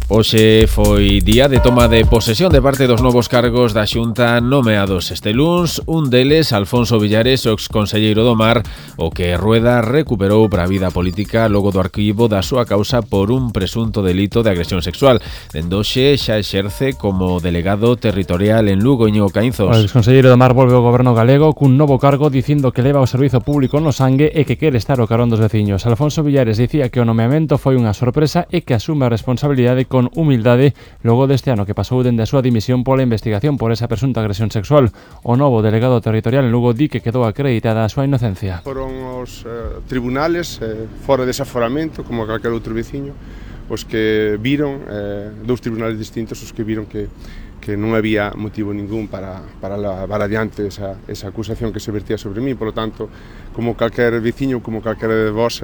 Hoxe foi día de toma de posesión de parte dos novos cargos da Xunta nomeados este luns, un deles, Alfonso Villares, o exconselleiro do Mar, o que Rueda recuperou para a vida política logo do arquivo da súa causa por un presunto delito de agresión sexual. Dende hoxe xa exerce como delegado territorial en Lugo. Íñigo Caínzos. O exconselleiro do Mar volve ao goberno galego cun novo cargo dicindo que leva o servizo público no sangue e que quere estar ao carón dos veciños. Alfonso Villares dicía que o nomeamento foi unha sorpresa e que asume a responsabilidade con humildade logo deste ano que pasou dende a súa dimisión pola investigación por esa presunta agresión sexual. O novo delegado territorial en Lugo di que quedou acreditada a súa inocencia. Foron os tribunales, fora dese aforamento, como calquer outro veciño, os que viron, dous tribunales distintos, os que viron que non había motivo ningún para levar adiante esa acusación que se vertía sobre mí. Por lo tanto, como calquer veciño, como calquer de vós,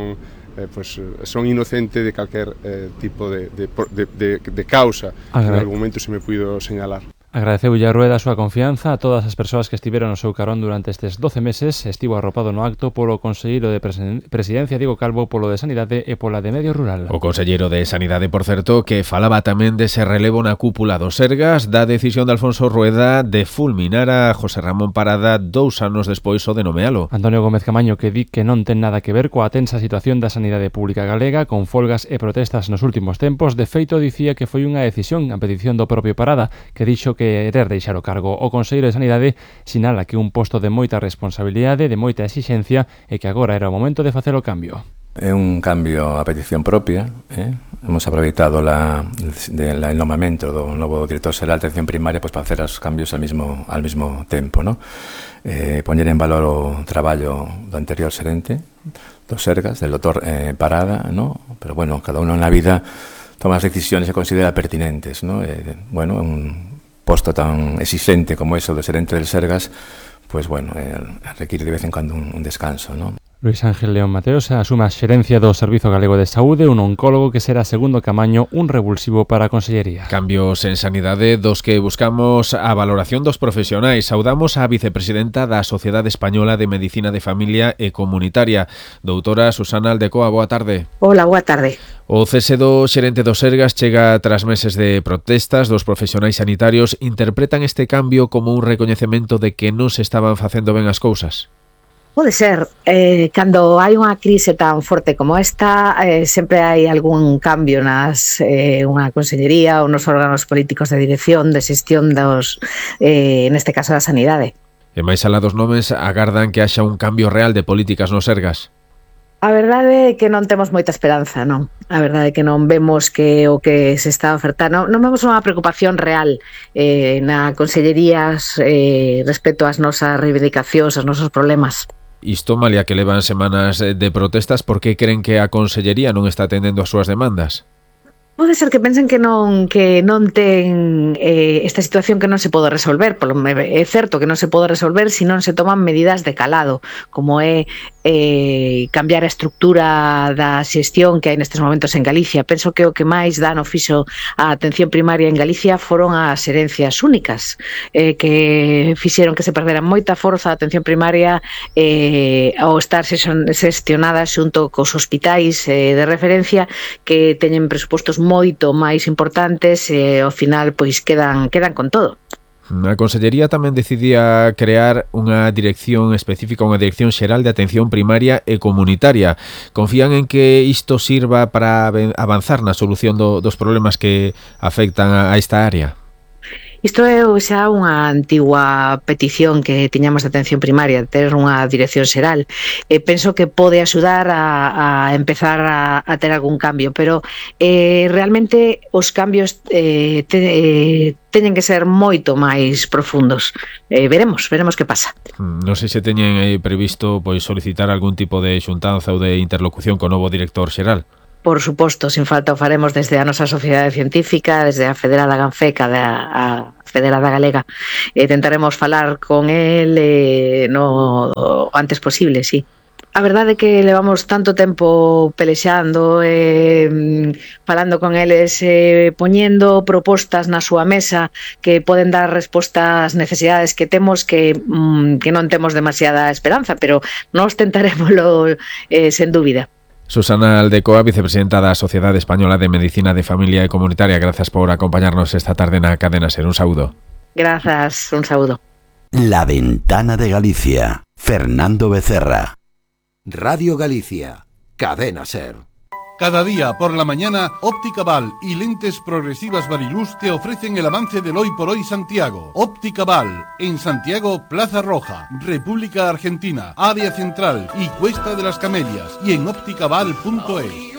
son inocente de calquer tipo de causa que en algún momento se me puido señalar. Agradeceulle a Rueda a súa confianza a todas as persoas que estiveron no seu carón durante estes 12 meses. Estivo arropado no acto polo conselleiro de Presidencia, Diego Calvo, polo de Sanidade e pola de Medio Rural. O conselleiro de Sanidade, por certo, que falaba tamén dese relevo na cúpula dos Sergas, da decisión de Alfonso Rueda de fulminar a José Ramón Parada 2 anos despois o de nomealo. Antonio Gómez Camaño, que di que non ten nada que ver coa tensa situación da sanidade pública galega, con folgas e protestas nos últimos tempos. De feito, dicía que foi unha decisión a petición do propio Parada, que dixo que querer deixar o cargo. O conselleiro de Sanidade sinala que un posto de moita responsabilidade, de moita exixencia e que agora era o momento de facer o cambio. É un cambio a petición propia. Hemos aproveitado el nomamento do novo director xeral de atención primaria para hacer os cambios al mismo tempo, ¿no? Poñer en valor o traballo do anterior xerente dos Sergas, del doctor Parada, ¿no? Pero bueno, cada uno en la vida toma as decisiones que considera pertinentes, ¿no? Un posto tan exigente como eso do xerente del Sergas, pues bueno, requiere de vez en cuando un descanso, ¿no? Luis Ángel León Mateos asume a xerencia do Servizo Galego de Saúde, un oncólogo que será segundo Camaño, un revulsivo para a Consellería. Cambios en sanidade dos que buscamos a valoración dos profesionais. Saudamos a vicepresidenta da Sociedade Española de Medicina de Familia e Comunitaria, doutora Susana Aldecoa. Boa tarde. Hola, boa tarde. O cese do xerente dos Sergas chega tras meses de protestas dos profesionais sanitarios. Interpretan este cambio como un recoñecemento de que non se estaban facendo ben as cousas? Pode ser, cando hai unha crise tan forte como esta, sempre hai algún cambio unha consellería ou nos órganos políticos de dirección, de xestión neste caso da sanidade. E máis alá dos nomes, agardan que haxa un cambio real de políticas nos Sergas? A verdade é que non temos moita esperanza, non? A verdade é que non vemos que o que se está ofertando, non vemos unha preocupación real na consellería respecto ás nosas reivindicacións, aos nosos problemas. Isto, malia que levan semanas de protestas, por que creen que a Consellería non está atendendo as súas demandas? Pode ser que pensen que non ten esta situación que non se pode resolver. É certo que non se pode resolver se non se toman medidas de calado, como é cambiar a estructura da xestión que hai nestes momentos en Galicia. Penso que o que máis dano fixo a atención primaria en Galicia foron as herencias únicas, que fixeron que se perderan moita forza a atención primaria ao estar xestionada xunto cos hospitais de referencia que teñen presupostos moito máis importantes e ao final pois quedan con todo. A Consellería tamén decidía crear unha dirección específica, unha dirección xeral de atención primaria e comunitaria. Confían en que isto sirva para avanzar na solución dos problemas que afectan a esta área? Isto é xa unha antigua petición que tiñamos de atención primaria, ter unha dirección xeral. Penso que pode axudar a empezar a ter algún cambio, pero realmente os cambios teñen que ser moito máis profundos. Veremos que pasa. Non sei se teñen previsto solicitar algún tipo de xuntanza ou de interlocución co novo director xeral. Por suposto, sin falta o faremos desde a nosa sociedade científica, desde a Federada Ganfeca, a Federada Galega. Tentaremos falar con el o antes posible, sí. A verdade é que levamos tanto tempo pelexando, falando con eles, poñendo propostas na súa mesa que poden dar resposta ás necesidades que temos, que non temos demasiada esperanza, pero nós tentaremoslo sen dúbida. Susana Aldecoa, vicepresidenta da Sociedade Española de Medicina de Familia e Comunitaria, gracias por acompañarnos esta tarde na Cadena SER. Un saúdo. Grazas, un saúdo. La Ventana de Galicia. Fernando Becerra. Radio Galicia. Cadena SER. Cada día por la mañana, Óptica Val y Lentes Progresivas Variluz te ofrecen el avance del Hoy por Hoy Santiago. Óptica Val, en Santiago, Plaza Roja, República Argentina, Área Central y Cuesta de las Camelias, y en ópticaval.es.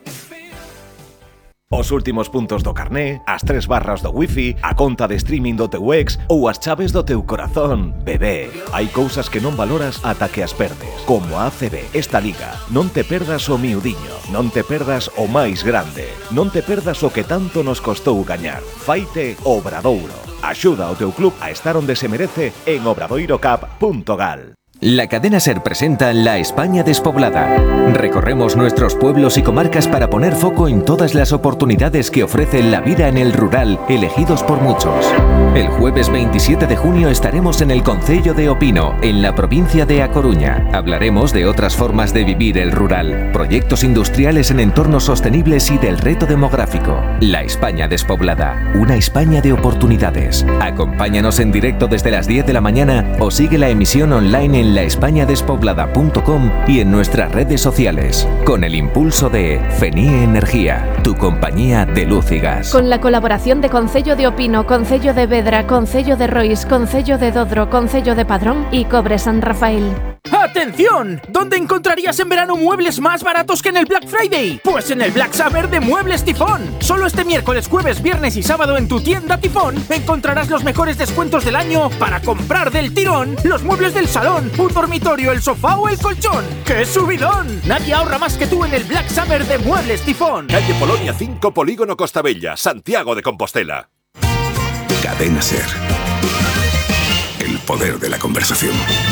Os últimos puntos do carné, as 3 barras do wifi, a conta de streaming do teu ex ou as chaves do teu corazón. Bebé, hai cousas que non valoras ata que as perdes. Como a ACB, esta liga. Non te perdas o miudiño, non te perdas o máis grande, non te perdas o que tanto nos costou gañar. Faite Obradoiro. Axuda ao teu club a estar onde se merece en obradoirocap.gal. La Cadena SER presenta La España despoblada. Recorremos nuestros pueblos y comarcas para poner foco en todas las oportunidades que ofrece la vida en el rural, elegidos por muchos. El jueves 27 de junio estaremos en el concello de Opino, en la provincia de A Coruña. Hablaremos de otras formas de vivir el rural, proyectos industriales en entornos sostenibles y del reto demográfico. La España despoblada, una España de oportunidades. Acompáñanos en directo desde las 10 de la mañana o sigue la emisión online en laespañadespoblada.com y en nuestras redes sociales, con el impulso de FENIE Energía, tu compañía de luz y gas. Con la colaboración de Concello de Opino, Concello de Vedra, Concello de Rois, Concello de Dodro, Concello de Padrón y Cobre San Rafael. ¡Atención! ¿Dónde encontrarías en verano muebles más baratos que en el Black Friday? Pues en el Black Summer de Muebles Tifón. Solo este miércoles, jueves, viernes y sábado en tu tienda Tifón encontrarás los mejores descuentos del año para comprar del tirón los muebles del salón, un dormitorio, el sofá o el colchón. ¡Qué subidón! Nadie ahorra más que tú en el Black Summer de Muebles Tifón. Calle Polonia 5, Polígono Costabella, Santiago de Compostela. Cadena SER. El poder de la conversación.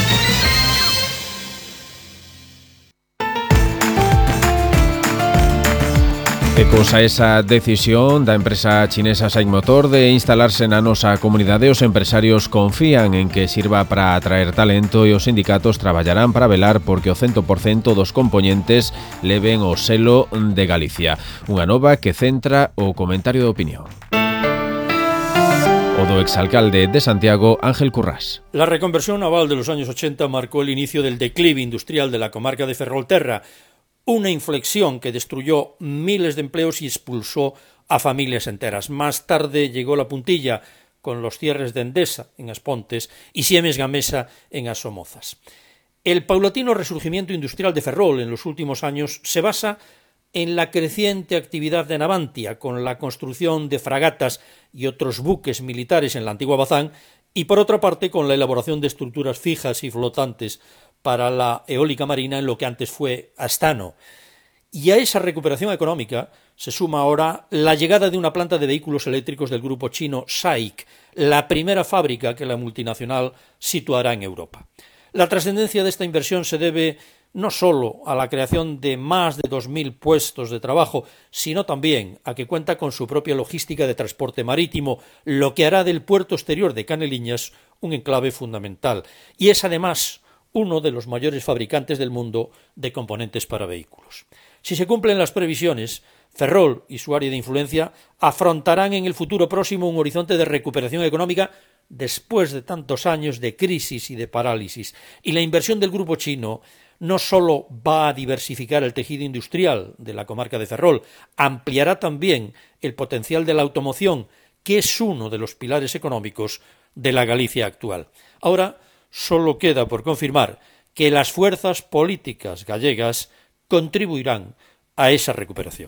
E cosa esa decisión da empresa chinesa SAIC Motor de instalarse na nosa comunidade, os empresarios confían en que sirva para atraer talento e os sindicatos traballarán para velar porque o 100% dos compoñentes leven o selo de Galicia. Unha nova que centra o comentario de opinión. O do exalcalde de Santiago, Ángel Currás. La reconversión naval de los años 80 marcó el inicio del declive industrial de la comarca de Ferrolterra, una inflexión que destruyó miles de empleos y expulsó a familias enteras. Más tarde llegó la puntilla con los cierres de Endesa en As Pontes y Siemens Gamesa en As Somozas. El paulatino resurgimiento industrial de Ferrol en los últimos años se basa en la creciente actividad de Navantia, con la construcción de fragatas y otros buques militares en la antigua Bazán, y por otra parte con la elaboración de estructuras fijas y flotantes para la eólica marina en lo que antes fue Astano. Y a esa recuperación económica se suma ahora la llegada de una planta de vehículos eléctricos del grupo chino SAIC, la primera fábrica que la multinacional situará en Europa. La trascendencia de esta inversión se debe no solo a la creación de más de 2.000 puestos de trabajo, sino también a que cuenta con su propia logística de transporte marítimo, lo que hará del puerto exterior de Caneliñas un enclave fundamental. Y es además uno de los mayores fabricantes del mundo de componentes para vehículos. Si se cumplen las previsiones, Ferrol y su área de influencia afrontarán en el futuro próximo un horizonte de recuperación económica después de tantos años de crisis y de parálisis. Y la inversión del grupo chino no solo va a diversificar el tejido industrial de la comarca de Ferrol, ampliará también el potencial de la automoción, que es uno de los pilares económicos de la Galicia actual. Ahora solo queda por confirmar que las fuerzas políticas gallegas contribuirán a esa recuperación.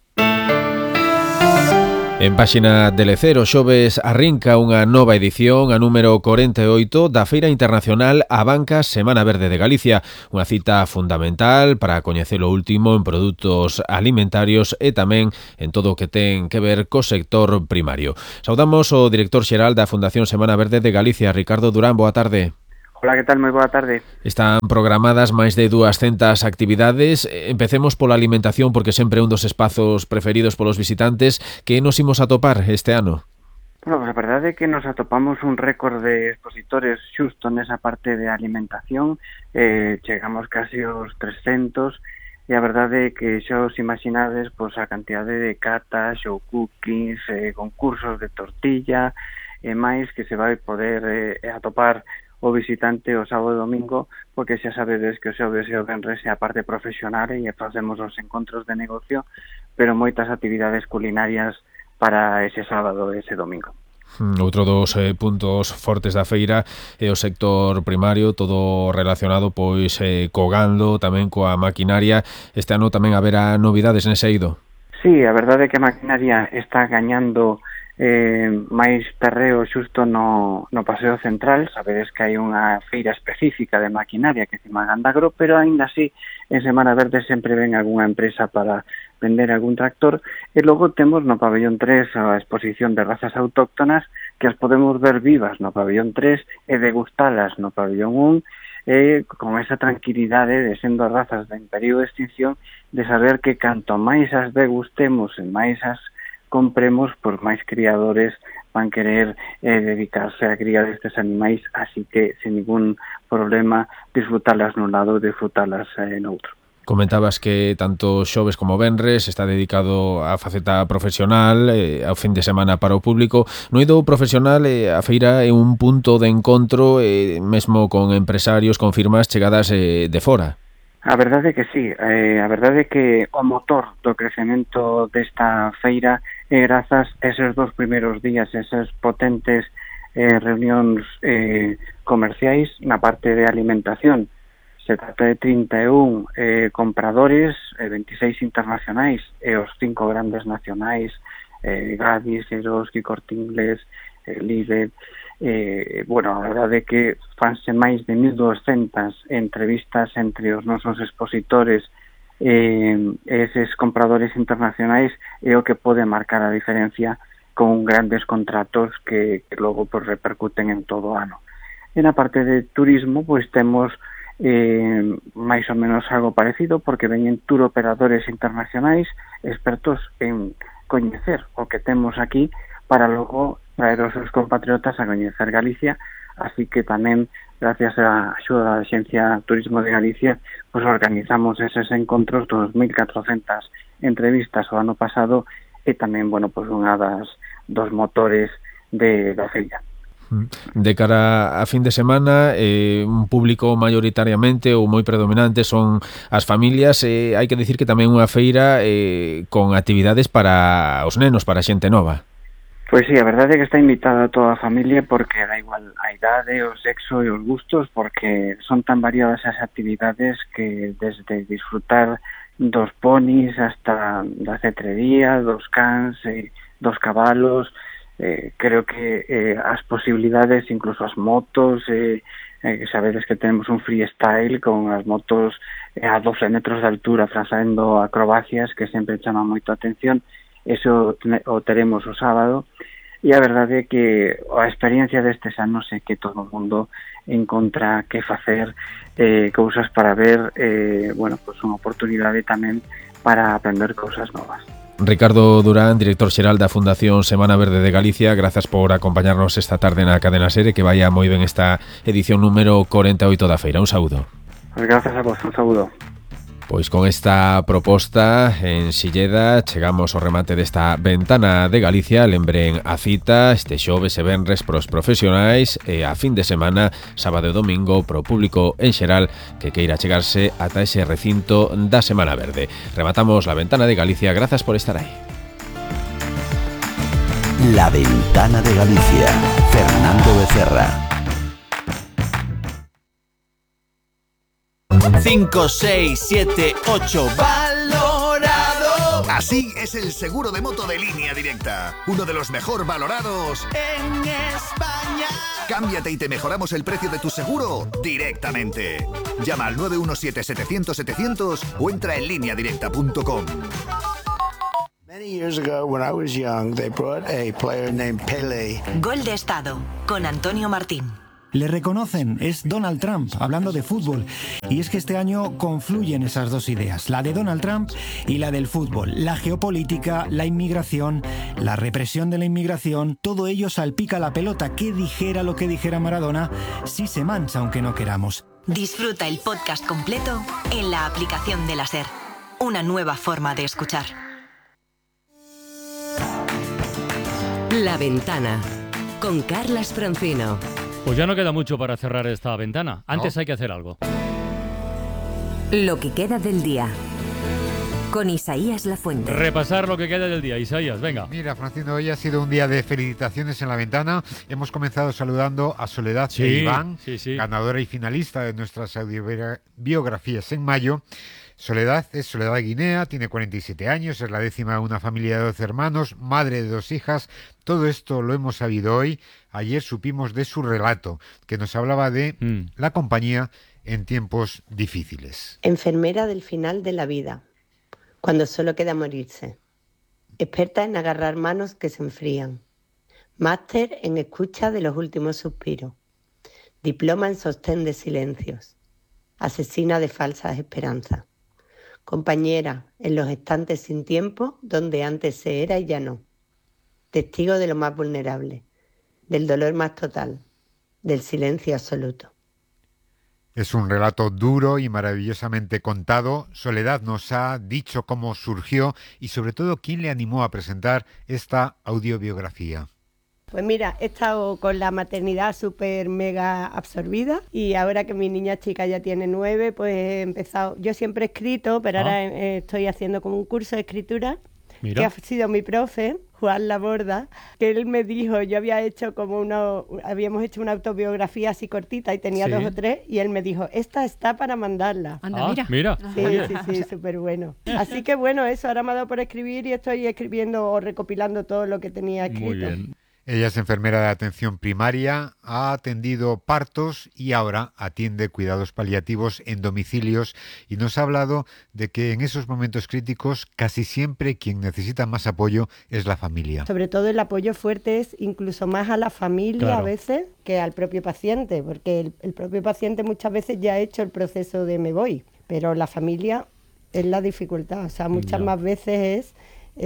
En páxina de Lecer, o xoves arrinca unha nova edición, a número 48, da Feira Internacional A Banca Semana Verde de Galicia, unha cita fundamental para coñecer o último en produtos alimentarios e tamén en todo o que ten que ver co sector primario. Saudamos o director xeral da Fundación Semana Verde de Galicia, Ricardo Durán, boa tarde. Hola, que tal? Moi boa tarde. Están programadas máis de 200 actividades. Empecemos pola alimentación, porque sempre é un dos espazos preferidos polos visitantes. Que nos imos atopar este ano? Bueno, pues a verdade é que nos atopamos un récord de expositores xusto nesa parte de alimentación. Chegamos casi aos 300. e a verdade é que xa os imaginades pois, a cantidade de catas, show cookings, concursos de tortilla e máis que se vai poder atopar o visitante o sábado e domingo, porque xa sabedes que o xoves e o venres é a parte profesional e facemos os encontros de negocio, pero moitas actividades culinarias para ese sábado e ese domingo. Outro dos puntos fortes da feira é o sector primario, todo relacionado pois co gando, tamén coa maquinaria. Este ano tamén haberá novidades nese eido. Sí, a verdade é que a maquinaria está gañando máis terreo xusto no Paseo Central. Sabedes que hai unha feira específica de maquinaria que se chama Gandagro, pero aínda así en Semana Verde sempre ven algunha empresa para vender algún tractor, e logo temos no pabellón 3 a exposición de razas autóctonas que as podemos ver vivas no pabellón 3 e degustalas no pabellón 1, con esa tranquilidade de sendo razas de imperio de extinción, de saber que canto máis as degustemos e máis as compremos, por máis criadores van querer dedicarse a criar estes animais, así que sin ningún problema disfrutalas nun lado e disfrutalas noutro. Comentabas que tanto xoves como venres está dedicado á faceta profesional, ao fin de semana para o público. No eido profesional, a feira é un punto de encontro, mesmo con empresarios, con firmas chegadas de fora. A verdade é que sí, a verdade é que o motor do crecemento desta feira é grazas a eses 2 primeiros días, esas potentes reunións comerciais na parte de alimentación. Se trata de 31 compradores, 26 internacionais e os 5 grandes nacionais, Gadis, Eroski, Corte Inglés, Lidl. Bueno, a verdade é que fanse máis de 1.200 entrevistas entre os nosos expositores e eses compradores internacionais, é o que pode marcar a diferencia con grandes contratos que logo pues, repercuten en todo o ano. E na parte de turismo, pois temos máis ou menos algo parecido, porque veñen tour operadores internacionais expertos en coñecer o que temos aquí para logo traer os seus compatriotas a coñecer Galicia, así que tamén, gracias á axuda da Axencia Turismo de Galicia, pues organizamos eses encontros, 2.400 entrevistas o ano pasado, e tamén, bueno, pues unha dos motores da feira. De cara a fin de semana, un público maioritariamente ou moi predominante son as familias. Hai que dicir que tamén unha feira con actividades para os nenos, para a xente nova. Pois sí, a verdade é que está invitada toda a familia, porque da igual a idade, o sexo e os gustos, porque son tan variadas as actividades que desde disfrutar dos ponis hasta da cetrería, dos cans, dos cabalos, creo que as posibilidades, incluso as motos, que sabedes que tenemos un freestyle con as motos a 12 metros de altura facendo acrobacias que sempre chama moito a atención. Eso o teremos o sábado, e a verdade é que a experiencia destes anos é que todo o mundo encontra que facer, cousas para ver, bueno, pues unha oportunidade tamén para aprender cousas novas. Ricardo Durán, director xeral da Fundación Semana Verde de Galicia, grazas por acompañarnos esta tarde na Cadena Ser, que vaya moi ben esta edición número 48 da feira. Un saúdo. Pues gracias a vos, un saúdo. Pois con esta proposta en Silleda chegamos ao remate desta ventana de Galicia. Lembren a cita este xoves e venres pros profesionais e a fin de semana, sábado e domingo, pro público en xeral que queira chegarse ata ese recinto da Semana Verde. Rematamos la ventana de Galicia. Grazas por estar aí. La ventana de Galicia. Fernando Becerra. 5, 6, 7, 8, valorado. Así es el seguro de moto de Línea Directa, uno de los mejor valorados en España. Cámbiate y te mejoramos el precio de tu seguro directamente. Llama al 917-700-700 o entra en lineadirecta.com. Many years ago, when I was young, they brought a player named Pelé. Gol de Estado, con Antonio Martín. Le reconocen, es Donald Trump, hablando de fútbol. Y es que este año confluyen esas dos ideas, la de Donald Trump y la del fútbol. La geopolítica, la inmigración, la represión de la inmigración, todo ello salpica la pelota. Que dijera lo que dijera Maradona, sí se mancha aunque no queramos. Disfruta el podcast completo en la aplicación de la SER. una nueva forma de escuchar. La Ventana, con Carlas Francino. Pues ya no queda mucho para cerrar esta ventana. Antes hay que hacer algo. Lo que queda del día. Con Isaías Lafuente. Repasar lo que queda del día. Isaías, venga. Mira, Francino, hoy ha sido un día de felicitaciones en La Ventana. Hemos comenzado saludando a Soledad e Iván, ganadora y finalista de nuestras audiobiografías en mayo. Soledad es Soledad Guinea, tiene 47 años, es la 10ª de una familia de 12 hermanos, madre de 2 hijas. Todo esto lo hemos sabido hoy. Ayer supimos de su relato, que nos hablaba de la compañía en tiempos difíciles. Enfermera del final de la vida, cuando solo queda morirse. Experta en agarrar manos que se enfrían. Máster en escucha de los últimos suspiros. Diploma en sostén de silencios. Asesina de falsas esperanzas. Compañera en los estantes sin tiempo, donde antes se era y ya no. Testigo de lo más vulnerable, del dolor más total, del silencio absoluto. Es un relato duro y maravillosamente contado. Soledad nos ha dicho cómo surgió y sobre todo quién le animó a presentar esta audiobiografía. Pues mira, he estado con la maternidad súper mega absorbida y ahora que mi niña chica ya tiene 9, pues he empezado. Yo siempre he escrito, pero ahora estoy haciendo como un curso de escritura. Mira. Que ha sido mi profe, Juan Laborda, que él me dijo, yo habíamos hecho una autobiografía así cortita y tenía 2 o 3, y él me dijo, esta está para mandarla. Anda, mira. Sí, súper bueno. Así que bueno, eso, ahora me ha dado por escribir y estoy escribiendo o recopilando todo lo que tenía escrito. Muy bien. Ella es enfermera de atención primaria, ha atendido partos y ahora atiende cuidados paliativos en domicilios y nos ha hablado de que en esos momentos críticos casi siempre quien necesita más apoyo es la familia. Sobre todo el apoyo fuerte es incluso más a la familia a veces que al propio paciente, porque el propio paciente muchas veces ya ha hecho el proceso de me voy, pero la familia es la dificultad, o sea, muchas más veces es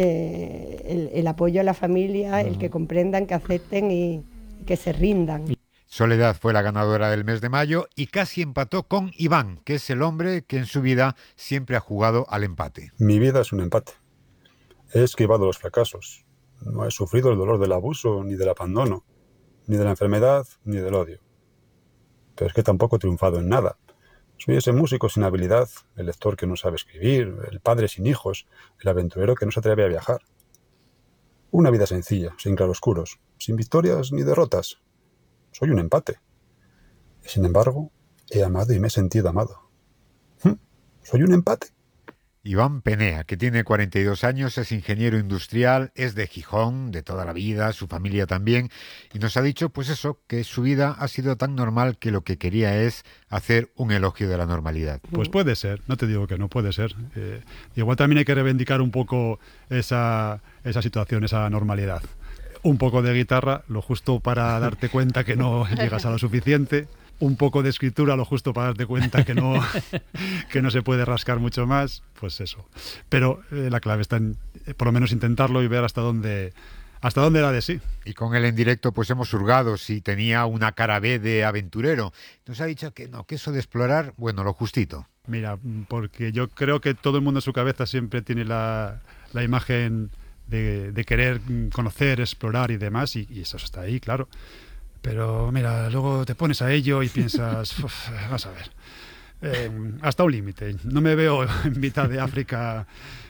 el apoyo a la familia, el que comprendan, que acepten y que se rindan. Soledad fue la ganadora del mes de mayo y casi empató con Iván, que es el hombre que en su vida siempre ha jugado al empate. Mi vida es un empate. He esquivado los fracasos. No he sufrido el dolor del abuso, ni del abandono, ni de la enfermedad, ni del odio. Pero es que tampoco he triunfado en nada. Soy ese músico sin habilidad, el lector que no sabe escribir, el padre sin hijos, el aventurero que no se atreve a viajar. Una vida sencilla, sin claroscuros, sin victorias ni derrotas. Soy un empate. Y sin embargo, he amado y me he sentido amado. ¿Soy un empate? Iván Penea, que tiene 42 años, es ingeniero industrial, es de Gijón, de toda la vida, su familia también, y nos ha dicho, pues eso, que su vida ha sido tan normal que lo que quería es hacer un elogio de la normalidad. Pues puede ser, no te digo que no puede ser. Igual también hay que reivindicar un poco esa situación, esa normalidad. Un poco de guitarra, lo justo para darte cuenta que no llegas a lo suficiente. Un poco de escritura, lo justo para darte cuenta que no se puede rascar mucho más, pues eso. Pero la clave está en, por lo menos, intentarlo y ver hasta dónde da de sí. Y con él en directo pues hemos hurgado si tenía una cara B de aventurero. Nos ha dicho que no, que eso de explorar, bueno, lo justito. Mira, porque yo creo que todo el mundo en su cabeza siempre tiene la imagen de querer conocer, explorar y demás, y eso está ahí, claro. Pero mira, luego te pones a ello y piensas, vas a ver, hasta un límite. No me veo en mitad de África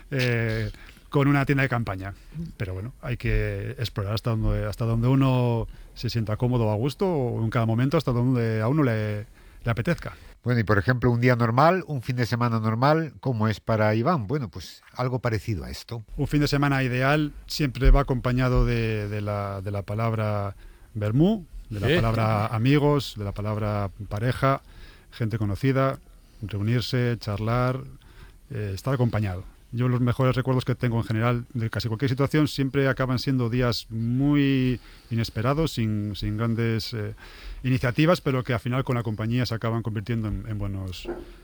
con una tienda de campaña. Pero bueno, hay que explorar hasta donde uno se sienta cómodo, a gusto, o en cada momento hasta donde a uno le apetezca. Bueno, y por ejemplo, un día normal, un fin de semana normal, ¿cómo es para Iván? Bueno, pues algo parecido a esto. Un fin de semana ideal siempre va acompañado de la palabra vermú, de la palabra amigos, de la palabra pareja, gente conocida, reunirse, charlar, estar acompañado. Yo los mejores recuerdos que tengo en general de casi cualquier situación siempre acaban siendo días muy inesperados, sin grandes iniciativas, pero que al final con la compañía se acaban convirtiendo en buenos